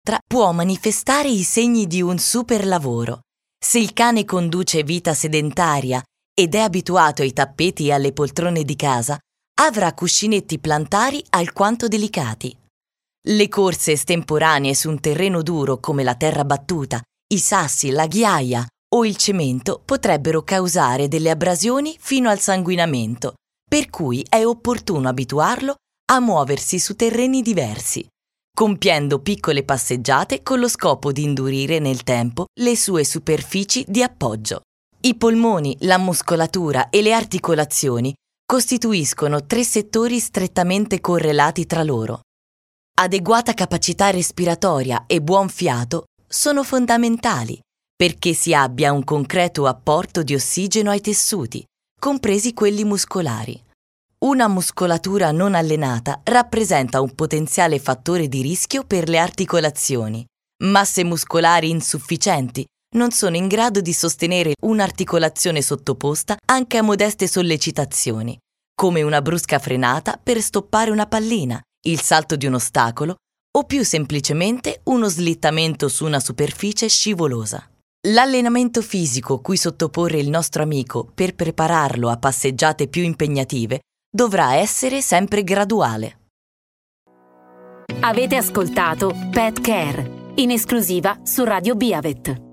può manifestare i segni di un superlavoro. Se il cane conduce vita sedentaria ed è abituato ai tappeti e alle poltrone di casa, avrà cuscinetti plantari alquanto delicati. Le corse estemporanee su un terreno duro come la terra battuta, i sassi, la ghiaia o il cemento potrebbero causare delle abrasioni fino al sanguinamento, per cui è opportuno abituarlo a muoversi su terreni diversi, compiendo piccole passeggiate con lo scopo di indurire nel tempo le sue superfici di appoggio. I polmoni, la muscolatura e le articolazioni costituiscono 3 settori strettamente correlati tra loro. Adeguata capacità respiratoria e buon fiato sono fondamentali perché si abbia un concreto apporto di ossigeno ai tessuti, compresi quelli muscolari. Una muscolatura non allenata rappresenta un potenziale fattore di rischio per le articolazioni. Masse muscolari insufficienti non sono in grado di sostenere un'articolazione sottoposta anche a modeste sollecitazioni, come una brusca frenata per stoppare una pallina, il salto di un ostacolo o più semplicemente uno slittamento su una superficie scivolosa. L'allenamento fisico cui sottoporre il nostro amico per prepararlo a passeggiate più impegnative dovrà essere sempre graduale. Avete ascoltato Pet Care, in esclusiva su Radio Biavet.